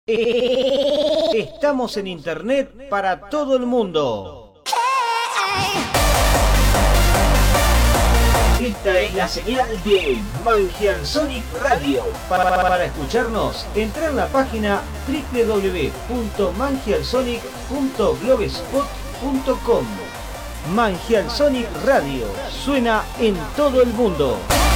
Estamos en internet para todo el mundo. Esta es la señal de Mangiansonic Radio. Para escucharnos, entra en la página www.mangiansonic.blogspot.com. Mangiansonic Radio suena en todo el mundo.